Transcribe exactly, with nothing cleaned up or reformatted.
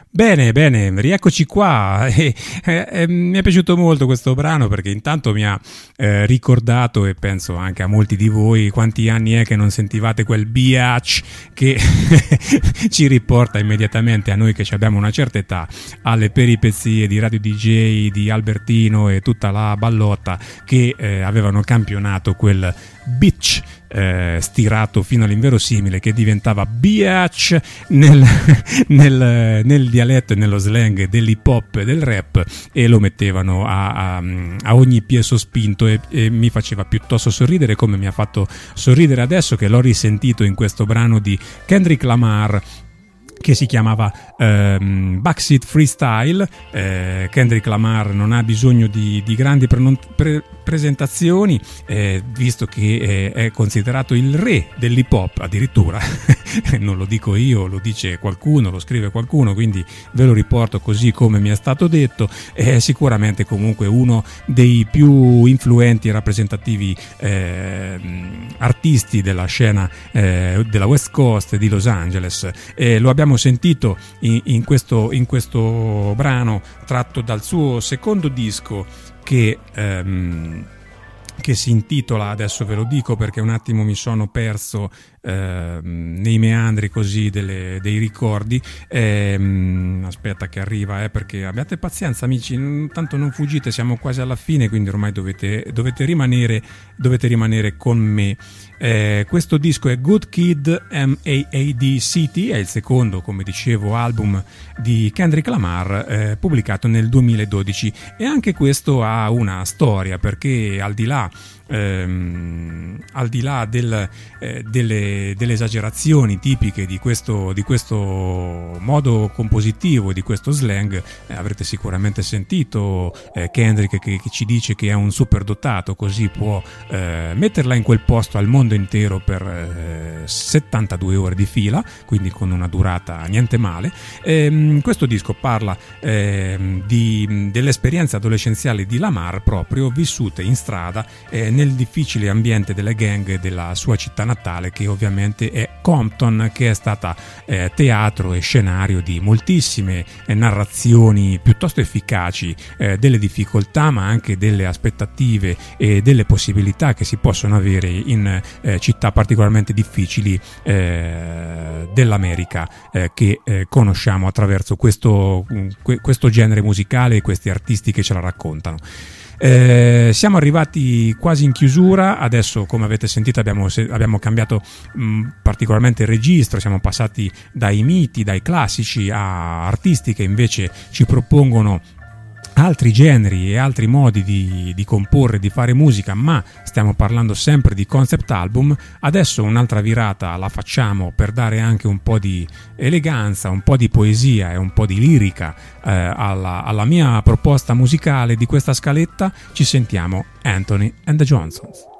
Bene, bene, rieccoci qua. E, e, e, mi è piaciuto molto questo brano perché intanto mi ha eh, ricordato, e penso anche a molti di voi, quanti anni è che non sentivate quel biatch che ci riporta immediatamente a noi che abbiamo una certa età alle peripezie di Radio D J, di Albertino e tutta la ballotta che eh, avevano campionato quel bitch eh, stirato fino all'inverosimile che diventava biatch nel, nel, nel dialetto e nello slang dell'hip hop e del rap, e lo mettevano a, a, a ogni piè sospinto e, e mi faceva piuttosto sorridere, come mi ha fatto sorridere adesso che l'ho risentito in questo brano di Kendrick Lamar che si chiamava ehm, Backseat Freestyle. eh, Kendrick Lamar non ha bisogno di, di grandi pre- pre- presentazioni, eh, visto che eh, è considerato il re dell'hip hop addirittura. Non lo dico io, lo dice qualcuno, lo scrive qualcuno, quindi ve lo riporto così come mi è stato detto. È sicuramente comunque uno dei più influenti e rappresentativi eh, artisti della scena eh, della West Coast di Los Angeles. Eh, lo abbiamo sentito in, in, questo, in questo brano tratto dal suo secondo disco che, ehm, che si intitola, adesso ve lo dico perché un attimo mi sono perso eh, nei meandri così delle, dei ricordi. eh, aspetta che arriva, eh, perché abbiate pazienza amici, tanto non fuggite, siamo quasi alla fine, quindi ormai dovete, dovete rimanere dovete rimanere con me. Eh, questo disco è Good Kid M A A D City, è il secondo, come dicevo, album di Kendrick Lamar, eh, pubblicato nel duemiladodici, e anche questo ha una storia, perché al di là ehm, al di là del, eh, delle, delle esagerazioni tipiche di questo, di questo modo compositivo, di questo slang, eh, avrete sicuramente sentito eh, Kendrick che, che ci dice che è un superdotato, così può eh, metterla in quel posto al mondo intero per eh, settantadue ore di fila, quindi con una durata niente male. Ehm, questo disco parla eh, di, delle esperienze adolescenziali di Lamar, proprio vissute in strada eh, nel difficile ambiente delle gang della sua città natale, che ovviamente è Compton, che è stata eh, teatro e scenario di moltissime eh, narrazioni piuttosto efficaci eh, delle difficoltà, ma anche delle aspettative e delle possibilità che si possono avere in eh, città particolarmente difficili eh, dell'America eh, che eh, conosciamo attraverso questo, que- questo genere musicale e questi artisti che ce la raccontano. Eh, siamo arrivati quasi in chiusura. Adesso, come avete sentito, abbiamo, abbiamo cambiato mh, particolarmente il registro, siamo passati dai miti, dai classici a artisti che invece ci propongono altri generi e altri modi di, di comporre, di fare musica, ma stiamo parlando sempre di concept album. Adesso un'altra virata la facciamo per dare anche un po' di eleganza, un po' di poesia e un po' di lirica eh, alla, alla mia proposta musicale di questa scaletta. Ci sentiamo Anthony and the Johnsons.